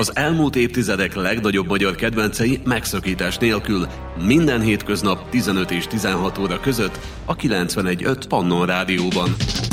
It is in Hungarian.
Az elmúlt évtizedek legnagyobb magyar kedvencei megszakítás nélkül minden hétköznap 15 és 16 óra között a 91.5 Pannon Rádióban.